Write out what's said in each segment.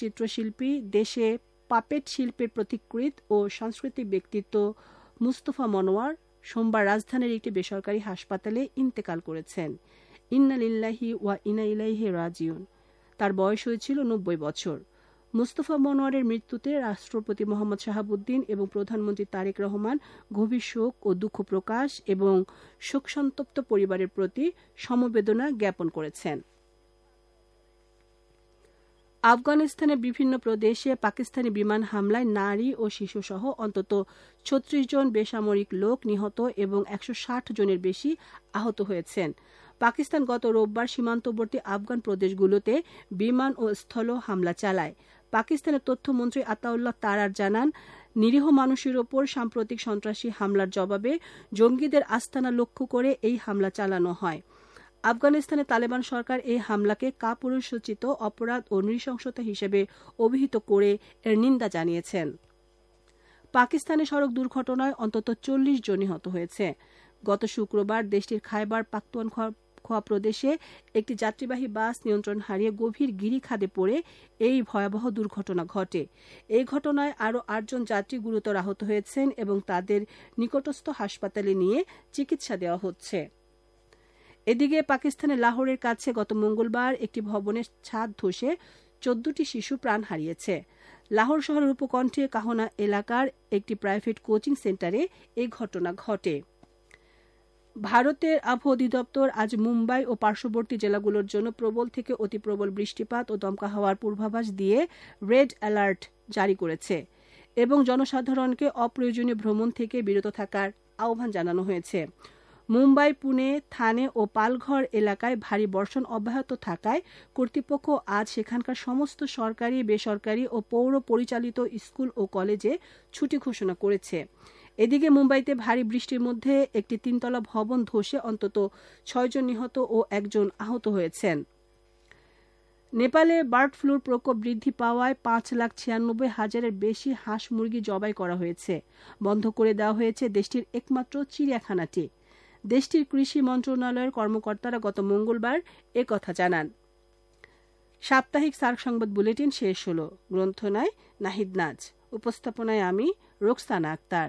চিত্রশিল্পী, দেশে পাপেট শিল্পের পথিকৃৎ ও সাংস্কৃতিক ব্যক্তিত্ব মুস্তফা মনোয়ার সোমবার রাজধানীর একটি বেসরকারি হাসপাতালে ইন্তেকাল করেছেন। ইন্না লিল্লাহি ওয়া ইন্না ইলাইহি রাজিউন। তার বয়স হয়েছিল ৯০ বছর। মুস্তফা মনোয়ারের মৃত্যুতে রাষ্ট্রপতি মোহাম্মদ শাহাবুদ্দিন এবং প্রধানমন্ত্রী তারেক রহমান গভীর শোক ও দুঃখ প্রকাশ এবং শোকসন্তপ্ত পরিবারের প্রতি সমবেদনা জ্ঞাপন করেছেন। আফগানিস্তানের বিভিন্ন প্রদেশে পাকিস্তানি বিমান হামলায় নারী ও শিশুসহ অন্তত ৩৬ জন বেসামরিক লোক নিহত এবং ১৬০ জনের বেশি আহত হয়েছেন। পাকিস্তান গত রোববার সীমান্তবর্তী আফগান প্রদেশগুলোতে বিমান ও স্থল হামলা চালায়। পাকিস্তানের তথ্যমন্ত্রী আতাউল্লাহ তারার জানান, নিরীহ মানুষের ওপর সাম্প্রতিক সন্ত্রাসী হামলার জবাবে জঙ্গিদের আস্তানা লক্ষ্য করে এই হামলা চালানো হয়। আফগানিস্তানে তালেবান সরকার এই হামলাকে কাপুরুষোচিত অপরাধ ও নৃশংসতা হিসেবে অভিহিত করে এর নিন্দা জানিয়েছেন। পাকিস্তানে সড়ক দুর্ঘটনায় অন্তত ৪০ জন নিহত হয়েছে। গত শুক্রবার দেশটির খায়বার পাখতুনখোয়া প্রদেশে একটি যাত্রীবাহী বাস নিয়ন্ত্রণ হারিয়ে গভীর গিরিখাদে পড়ে এই ভয়াবহ দুর্ঘটনা ঘটে। এই ঘটনায় আরও ৮ জন যাত্রী গুরুতর আহত হয়েছেন এবং তাদের নিকটস্থ হাসপাতালে নিয়ে চিকিৎসা দেওয়া হচ্ছে। এদিকে পাকিস্তানের লাহোরের কাছে গত মঙ্গলবার একটি ভবনের ছাদ ধসে ১৪টি শিশু প্রাণ হারিয়েছে। লাহোর শহরের উপকণ্ঠে কাহনা এলাকার একটি প্রাইভেট কোচিং সেন্টারে এই ঘটনা ঘটে। ভারতের আবহাওয়া অধিদপ্তর আজ মুম্বাই ও পার্শ্ববর্তী জেলাগুলোর জন্য প্রবল থেকে অতি প্রবল বৃষ্টিপাত ও দমকা হাওয়ার পূর্বাভাস দিয়ে রেড অ্যালার্ট জারি করেছে এবং জনসাধারণকে অপ্রয়োজনীয় ভ্রমণ থেকে বিরত থাকার আহ্বান জানানো হয়েছে। মুম্বাই, পুনে, থানে ও পালঘর এলাকায় ভারী বর্ষণ অব্যাহত থাকায় কর্তৃপক্ষ আজ সেখানকার সমস্ত সরকারি, বেসরকারি ও পৌর পরিচালিত স্কুল ও কলেজে ছুটি ঘোষণা করেছে। এদিকে মুম্বাইতে ভারী বৃষ্টির মধ্যে একটি ৩তলা ভবন ধসে অন্তত ৬ জন নিহত ও ১ জন আহত হয়েছেন। নেপালে বার্ড ফ্লুর প্রকোপ বৃদ্ধি পাওয়ায় ৫,৯৬,০০০-এর বেশি হাঁস মুরগি জবাই করা হয়েছে। বন্ধ করে দেওয়া হয়েছে দেশটির একমাত্র চিড়িয়াখানাটি। দেশটির কৃষি মন্ত্রণালয়ের কর্মকর্তারা গত মঙ্গলবার একথা জানান। সাপ্তাহিক সার্ক সংবাদ বুলেটিন শেষ হল। গ্রন্থনায় নাহিদ নাজ, উপস্থাপনায় আমি Roksana Akter.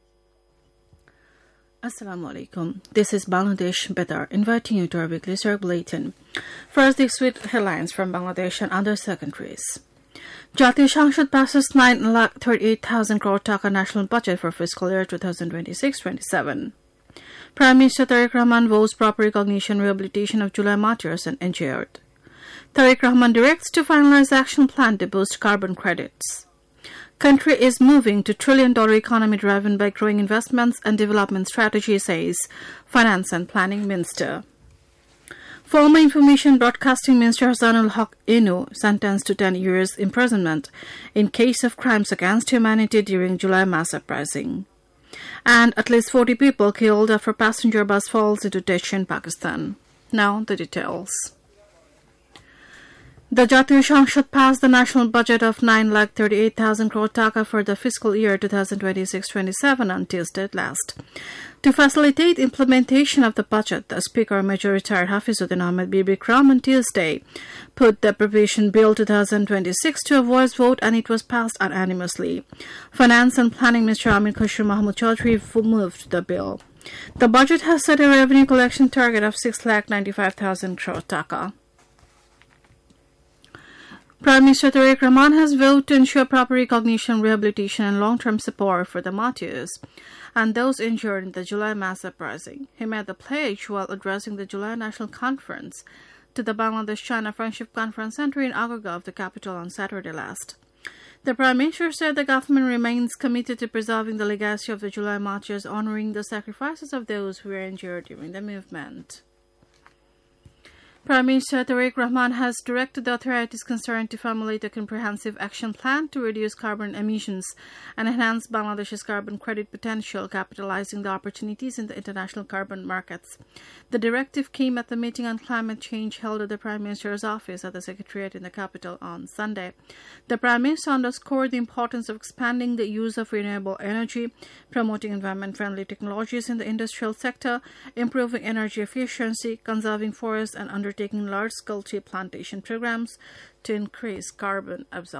Assalamu alaikum. This is Bangladesh Betar inviting you to our weekly Sark Bulletin. First, the sweet headlines from Bangladesh and other countries. Jatiya Sanshad passes 9,38,000 crore taka national budget for fiscal year 2026-27. Prime Minister Tariq Rahman vows proper recognition and rehabilitation of July martyrs and injured. Tariq Rahman directs to finalize action plan to boost carbon credits. Country is moving to trillion-dollar economy driven by growing investments and development strategy, says Finance and Planning Minister. Former Information Broadcasting Minister Hassanul Haq Inu sentenced to 10 years imprisonment in case of crimes against humanity during July mass uprising. And at least 40 people killed after passenger bus falls into ditch in Pakistan. Now the details. The Jatiya Sanshad passed the national budget of 9,38,000 crore taka for the fiscal year 2026-27 on Tuesday last. To facilitate implementation of the budget, the Speaker, Major Retired Hafizuddin Ahmed Bibi Kram, on Tuesday put the Appropriation Bill 2026 to a voice vote and it was passed unanimously. Finance and Planning Minister Amir Khusro Mahmood Chaudhry moved the bill. The budget has set a revenue collection target of 6,95,000 crore taka. Prime Minister Tariq Rahman has vowed to ensure proper recognition, rehabilitation and long-term support for the martyrs and those injured in the July mass uprising. He made the pledge while addressing the July National Conference to the Bangladesh-China Friendship Conference Center in Agargaon, the capital, on Saturday last. The Prime Minister said the government remains committed to preserving the legacy of the July martyrs, honoring the sacrifices of those who were injured during the movement. Prime Minister Tariq Rahman has directed the authorities concerned to formulate a comprehensive action plan to reduce carbon emissions and enhance Bangladesh's carbon credit potential, capitalizing the opportunities in the international carbon markets. The directive came at the meeting on climate change held at the Prime Minister's office at the Secretariat in the capital on Sunday. The Prime Minister underscored the importance of expanding the use of renewable energy, promoting environment-friendly technologies in the industrial sector, improving energy efficiency, conserving forests, and undertaking large-scale tree plantation programs to increase carbon absorption.